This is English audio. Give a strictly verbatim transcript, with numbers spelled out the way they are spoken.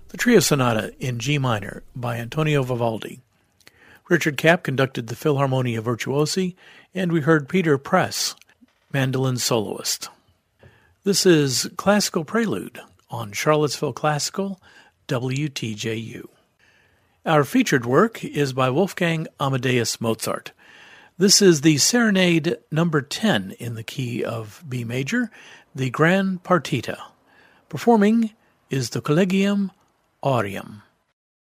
The Trio Sonata in G minor by Antonio Vivaldi. Richard Kapp conducted the Philharmonia Virtuosi, and we heard Peter Press, mandolin soloist. This is Classical Prelude on Charlottesville Classical, W T J U. Our featured work is by Wolfgang Amadeus Mozart. This is the Serenade number ten in the key of B major, the Gran Partita. Performing is the Collegium Aureum.